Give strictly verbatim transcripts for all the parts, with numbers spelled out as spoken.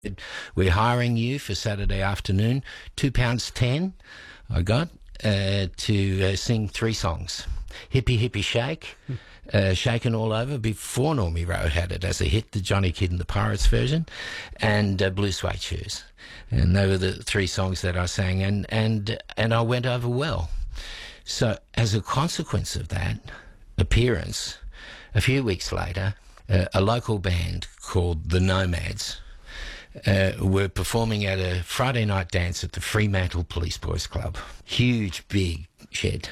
We're hiring you for Saturday afternoon, two pounds ten I got, uh, to uh, sing three songs. Hippie Hippie Shake, uh, Shaken All Over, before Normie Rowe had it as a hit, the Johnny Kidd and the Pirates version, and uh, Blue Suede Shoes. And they were the three songs that I sang, and, and, and I went over well. So as a consequence of that appearance, a few weeks later, uh, a local band called the Nomads Uh, were performing at a Friday night dance at the Fremantle Police Boys Club. Huge, big shed,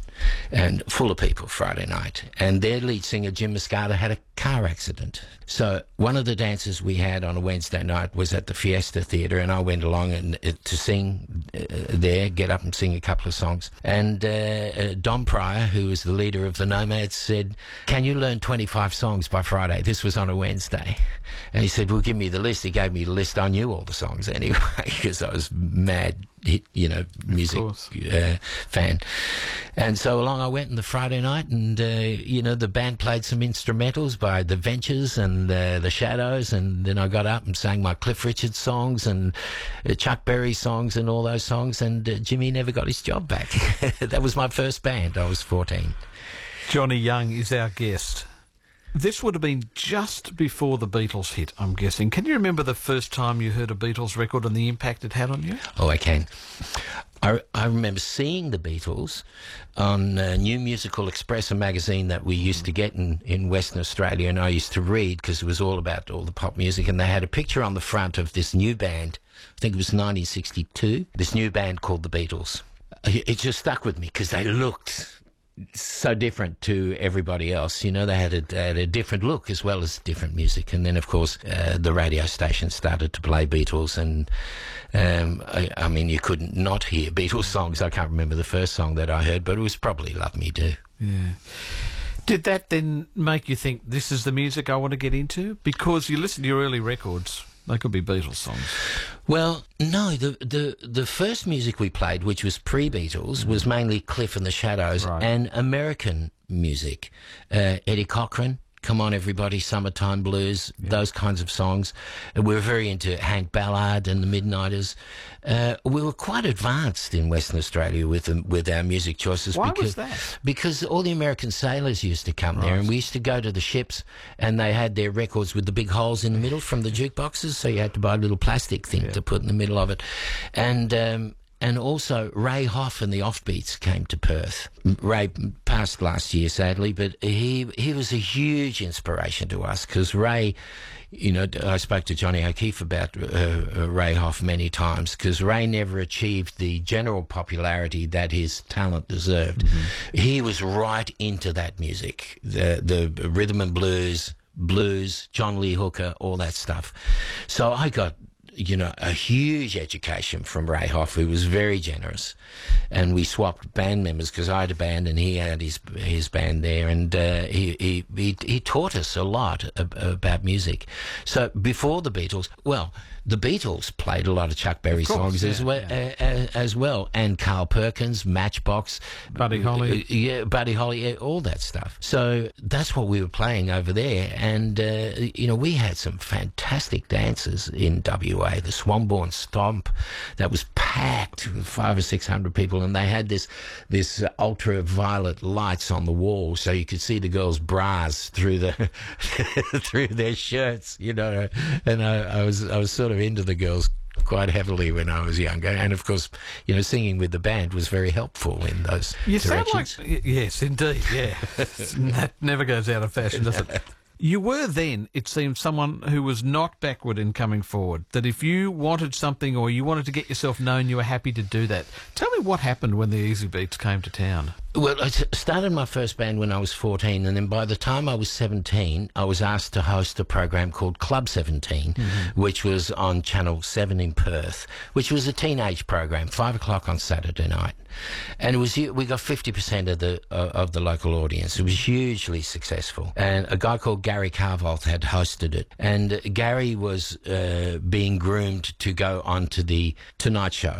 and full of people Friday night. And their lead singer, Jim Moscato, had a car accident. So one of the dances we had on a Wednesday night was at the Fiesta Theatre, and I went along and uh, to sing uh, there, get up and sing a couple of songs. And uh, uh, Don Pryor, who was the leader of the Nomads, said, "Can you learn twenty-five songs by Friday?" This was on a Wednesday. And he said, "Well, give me the list." He gave me the list. I knew all the songs anyway, because I was mad hit, you know, music uh, fan. And so along I went on the Friday night, and, uh, you know, the band played some instrumentals by The Ventures and uh, The Shadows, and then I got up and sang my Cliff Richard songs and uh, Chuck Berry songs and all those songs, and uh, Jimmy never got his job back. That was my first band. I was fourteen. Johnny Young is our guest. This would have been just before the Beatles hit, I'm guessing. Can you remember the first time you heard a Beatles record and the impact it had on you? Oh, I can. I, I remember seeing the Beatles on uh, New Musical Express, a magazine that we used to get in, in Western Australia, and I used to read because it was all about all the pop music, and they had a picture on the front of this new band. I think it was nineteen sixty-two, this new band called the Beatles. It just stuck with me because they looked so different to everybody else. You know, they had a, they had a different look as well as different music. And then, of course, uh, the radio station started to play Beatles, and um, I, I mean, you couldn't not hear Beatles songs. I can't remember the first song that I heard, but it was probably Love Me Do. Yeah. Did that then make you think, this is the music I want to get into? Because you listen to your early records, they could be Beatles songs. Well, no, the the the first music we played, which was pre-Beatles, mm. was mainly Cliff and the Shadows, right, and American music. Uh, Eddie Cochran, Come On Everybody, Summertime Blues, yeah, those kinds of songs. Uh, we were very into Hank Ballard and the Midnighters. Uh, we were quite advanced in Western Australia with um, with our music choices. Why because, was that? Because all the American sailors used to come right there, and we used to go to the ships, and they had their records with the big holes in the middle from the jukeboxes, so you had to buy a little plastic thing, yeah, to put in the middle of it. And um, And also, Ray Hoff and the Offbeats came to Perth. Ray passed last year, sadly, but he he was a huge inspiration to us, because Ray, you know, I spoke to Johnny O'Keefe about uh, uh, Ray Hoff many times, because Ray never achieved the general popularity that his talent deserved. Mm-hmm. He was right into that music, the the rhythm and blues, blues, John Lee Hooker, all that stuff. So I got, you know, a huge education from Ray Hoff, who was very generous, and we swapped band members, because I had a band and he had his his band there, and uh, he, he he he taught us a lot ab- about music. So before the Beatles, well, the Beatles played a lot of Chuck Berry of course, songs yeah, as well, yeah. uh, as well, and Carl Perkins, Matchbox, Buddy Holly, uh, yeah, Buddy Holly, yeah, all that stuff. So that's what we were playing over there, and uh, you know, we had some fantastic dances in W A. The Swanbourne Stomp, that was packed with five or six hundred people, and they had this this uh, ultraviolet lights on the wall, so you could see the girls' bras through the through their shirts, you know. And I, I was I was sort of into the girls quite heavily when I was younger, and of course, you know, singing with the band was very helpful in those you directions. Sound like, yes, indeed, yeah. That never goes out of fashion, does it? You were then, it seems, someone who was not backward in coming forward, that if you wanted something or you wanted to get yourself known, you were happy to do that. Tell me what happened when the Easy Beats came to town. Well, I started my first band when I was fourteen, and then by the time I was seventeen, I was asked to host a program called Club seventeen, mm-hmm. which was on Channel seven in Perth, which was a teenage program, five o'clock on Saturday night. And it was we got fifty percent of the uh, of the local audience. It was hugely successful. And a guy called Gary Carvolt had hosted it. And Gary was uh, being groomed to go on to the Tonight Show,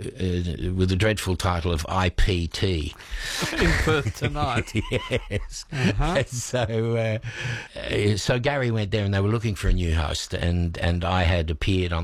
Uh, with the dreadful title of I P T. In Perth Tonight. Yes. Uh-huh. So, uh, so Gary went there, and they were looking for a new host, and, and I had appeared on